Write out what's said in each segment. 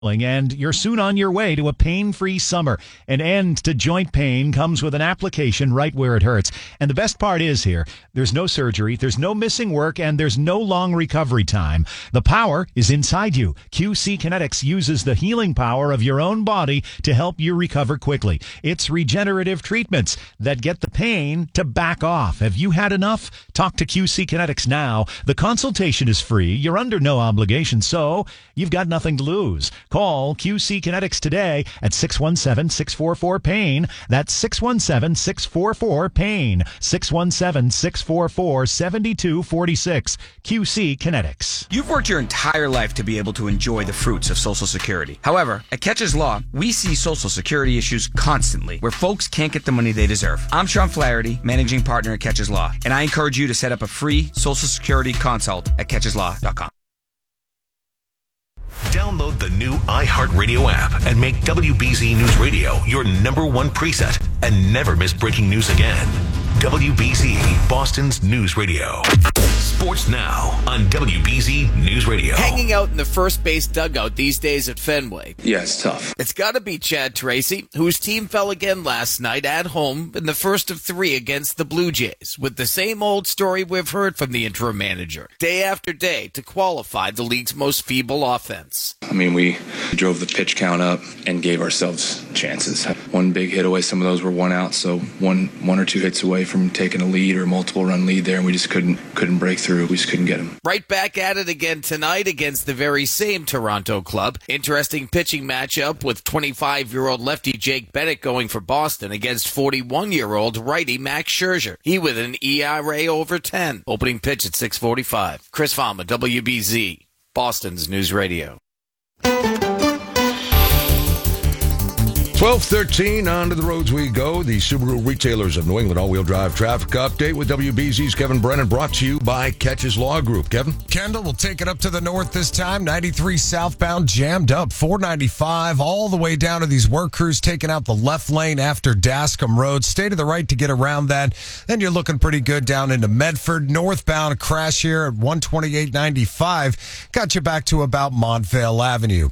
and you're soon on your way to a pain-free summer. An end to joint pain comes with an application right where it hurts. And the best part is here, there's no surgery, there's no missing work, and there's no long recovery time. The power is inside you. QC Kinetics uses the healing power of your own body to help you recover quickly. It's regenerative treatments that get the pain to back off. Have you had enough? Talk to QC Kinetics now. The consultation is free. You're under no obligation, so you've got nothing to lose. Call QC Kinetics today at 617-644-PAIN. That's 617-644-PAIN. 617-644-7246. QC Kinetics. You've worked your entire life to be able to enjoy the fruits of Social Security. However, at Catches Law, we see Social Security issues constantly where folks can't get the money they deserve. I'm Sean Flaherty, managing partner at Catches Law, and I encourage you to set up a free Social Security consult at catcheslaw.com. Download the new iHeartRadio app and make WBZ News Radio your number one preset and never miss breaking news again. WBZ, Boston's News Radio. Sports now on WBZ News Radio. Hanging out in the first base dugout these days at Fenway. Yeah, it's tough. It's got to be Chad Tracy, whose team fell again last night at home in the first of three against the Blue Jays, with the same old story we've heard from the interim manager, day after day, to qualify the league's most feeble offense. I mean, we drove the pitch count up and gave ourselves chances. One big hit away, some of those were one out, so one or two hits away from taking a lead or multiple run lead there, and we just couldn't break through. We just couldn't get them. Right back at it again tonight against the very same Toronto club. Interesting pitching matchup with 25-year-old lefty Jake Bennett going for Boston against 41-year-old righty Max Scherzer. He with an ERA over 10. Opening pitch at 6:45. Chris Fama, WBZ, Boston's News Radio. 12:13, on to the roads we go. The Subaru Retailers of New England all-wheel drive traffic update with WBZ's Kevin Brennan, brought to you by Catches Law Group. Kevin? Kendall will take it up to the north this time. 93 southbound jammed up. 495 all the way down to these work crews taking out the left lane after Dascom Road. Stay to the right to get around that. Then you're looking pretty good down into Medford. Northbound crash here at 128.95. Got you back to about Montvale Avenue.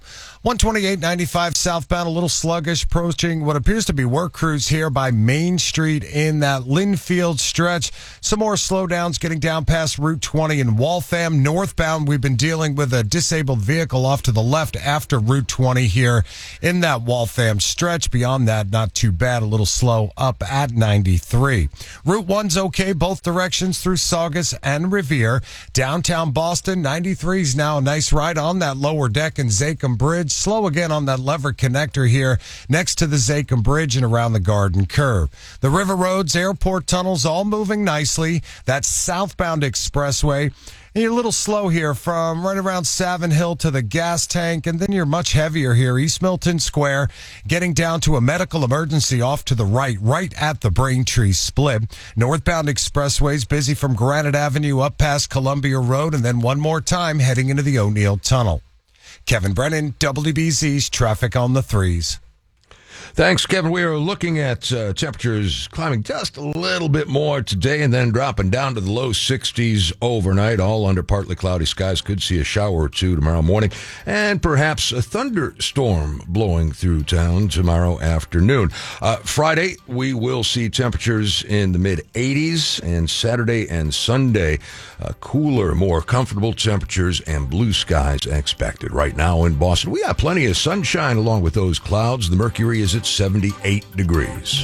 128.95 southbound, a little sluggish, approaching what appears to be work crews here by Main Street in that Linfield stretch. Some more slowdowns getting down past Route 20 in Waltham. Northbound, we've been dealing with a disabled vehicle off to the left after Route 20 here in that Waltham stretch. Beyond that, not too bad. A little slow up at 93. Route 1's okay, both directions through Saugus and Revere. Downtown Boston, 93's now a nice ride on that lower deck in Zachem Bridge. Slow again on that lever connector here next to the Zachem Bridge and around the Garden Curve. The River Roads, airport tunnels, all moving nicely. That southbound expressway. And you're a little slow here from right around Savin Hill to the gas tank, and then you're much heavier here, East Milton Square, getting down to a medical emergency off to the right at the Braintree split. Northbound expressways busy from Granite Avenue up past Columbia Road, and then one more time heading into the O'Neill Tunnel. Kevin Brennan, WBZ's Traffic on the Threes. Thanks, Kevin. We are looking at temperatures climbing just a little bit more today and then dropping down to the low 60s overnight, all under partly cloudy skies. Could see a shower or two tomorrow morning and perhaps a thunderstorm blowing through town tomorrow afternoon. Friday, we will see temperatures in the mid-80s, and Saturday and Sunday, cooler, more comfortable temperatures and blue skies expected. Right now in Boston, we have plenty of sunshine along with those clouds. The mercury is at 78 degrees.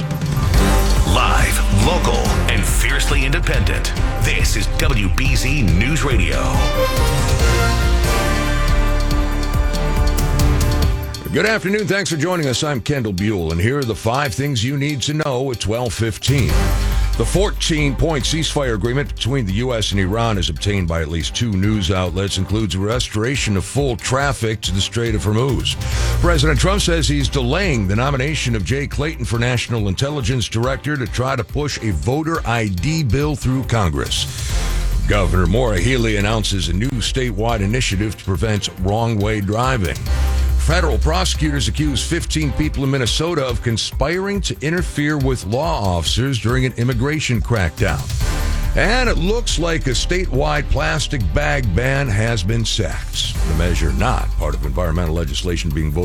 Live, local, and fiercely independent. This is WBZ News Radio. Good afternoon. Thanks for joining us. I'm Kendall Buell, and here are the 5 things you need to know at 12:15. The 14-point ceasefire agreement between the U.S. and Iran, as obtained by at least 2 news outlets, includes a restoration of full traffic to the Strait of Hormuz. President Trump says he's delaying the nomination of Jay Clayton for National Intelligence Director to try to push a voter ID bill through Congress. Governor Maura Healey announces a new statewide initiative to prevent wrong-way driving. Federal prosecutors accuse 15 people in Minnesota of conspiring to interfere with law officers during an immigration crackdown. And it looks like a statewide plastic bag ban has been sacked. The measure not part of environmental legislation being voted